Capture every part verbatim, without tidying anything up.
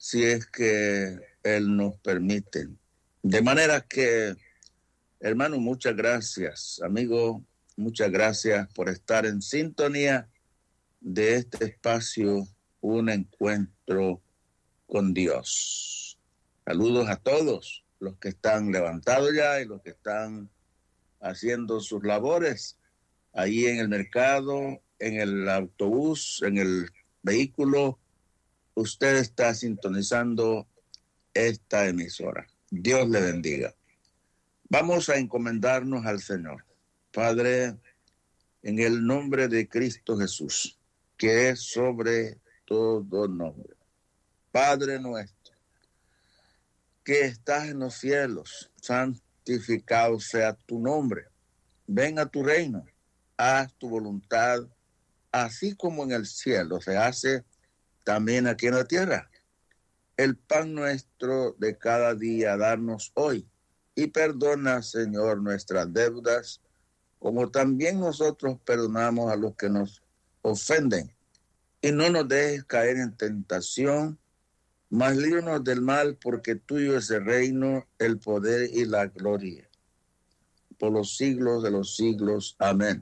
si es que Él nos permite. De manera que, hermano, muchas gracias, amigo, muchas gracias por estar en sintonía de este espacio, un encuentro con Dios. Saludos a todos los que están levantados ya y los que están haciendo sus labores ahí en el mercado, en el autobús, en el vehículo. Usted está sintonizando esta emisora. Dios le bendiga. Vamos a encomendarnos al Señor. Padre, en el nombre de Cristo Jesús, que es sobre todo nombre. Padre nuestro, que estás en los cielos, santificado sea tu nombre. Ven a tu reino, haz tu voluntad, así como en el cielo se hace también aquí en la tierra. El pan nuestro de cada día, darnos hoy. Y perdona, Señor, nuestras deudas, como también nosotros perdonamos a los que nos ofenden. Y no nos dejes caer en tentación, mas líbranos del mal, porque tuyo es el reino, el poder y la gloria, por los siglos de los siglos. Amén.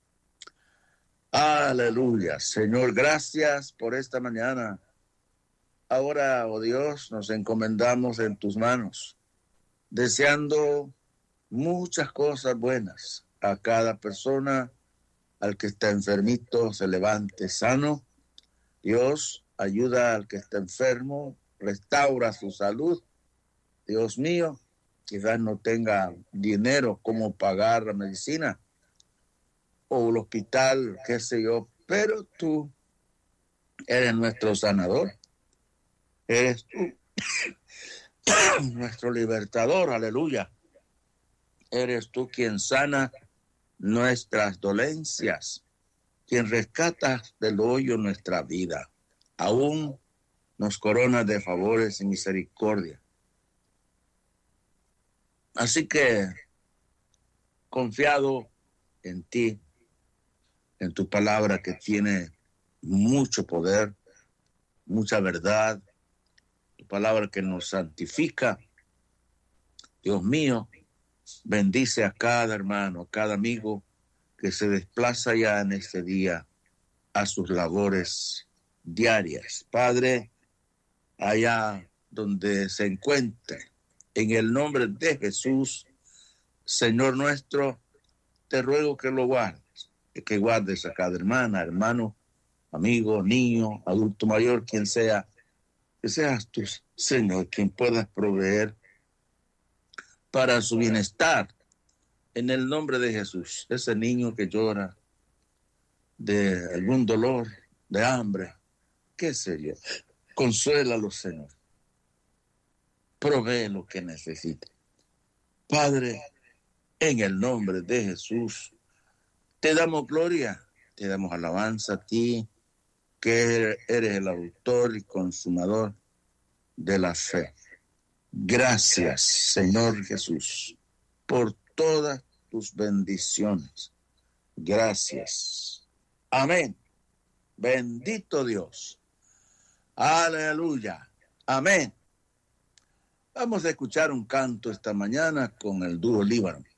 Aleluya. Señor, gracias por esta mañana. Ahora, oh Dios, nos encomendamos en tus manos, deseando muchas cosas buenas a cada persona, al que está enfermito, se levante sano. Dios, ayuda al que está enfermo, restaura su salud. Dios mío, quizás no tenga dinero como pagar la medicina o el hospital, qué sé yo, pero tú eres nuestro sanador. Eres tú nuestro libertador, aleluya. Eres tú quien sana nuestras dolencias, quien rescata del hoyo nuestra vida. Aún nos coronas de favores y misericordia. Así que, confiado en ti, en tu palabra que tiene mucho poder, mucha verdad, tu palabra que nos santifica. Dios mío, bendice a cada hermano, a cada amigo que se desplaza ya en este día a sus labores diarias. Padre, allá donde se encuentre, en el nombre de Jesús, Señor nuestro, te ruego que lo guardes, que guardes a cada hermana, hermano, amigo, niño, adulto mayor, quien sea, que seas tú, Señor, quien puedas proveer para su bienestar, en el nombre de Jesús. Ese niño que llora de algún dolor, de hambre, qué sé yo, consuélalo, Señor. Provee lo que necesite. Padre, en el nombre de Jesús, te damos gloria, te damos alabanza a ti, que eres el autor y consumador de la fe. Gracias, Señor Jesús, por todas tus bendiciones. Gracias. Amén. Bendito Dios. Aleluya. Amén. Vamos a escuchar un canto esta mañana con el dúo Líbano.